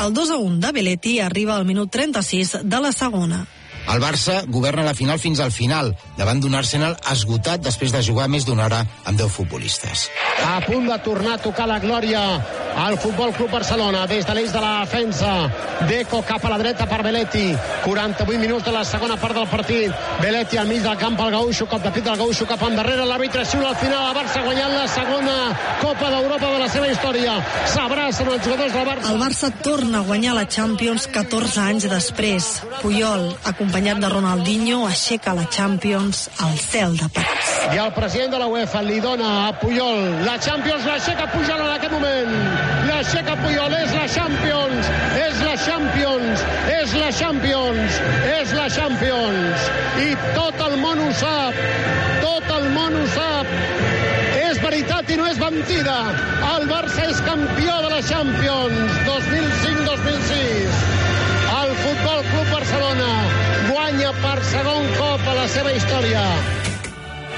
El 2-1 de Belletti arriba al minut 36 de la segona. El Barça governa la final fins al final, davant d'un Arsenal esgotat després de jugar més d'una hora amb 10 futbolistes. A punt de tornar a tocar la glòria al Futbol Club Barcelona, des de l'eix de la defensa. Deco cap a la dreta per Belletti. 48 minuts de la segona part del partit. Belletti al mig del camp, el Gaúxo, cop de pit del Gaúxo cap endarrere. L'àrbitre xiula al final, el Barça guanyant la segona Copa d'Europa de la seva història. S'abracen els jugadors del Barça. El Barça torna a guanyar la Champions 14 anys després. Puyol, acompanyat de Ronaldinho, aixeca la Champions al cel de París. I el president de la UEFA li dona a Puyol la Champions, l'aixeca Puyol en aquest moment. L'aixeca Puyol, és la Champions, és la Champions, és la Champions, és la Champions. I tot el món ho sap, tot el món ho sap. És veritat i no és mentida. El Barça és campió de la Champions 2005-2006. El Futbol Club Barcelona guanya per segon cop a la seva història.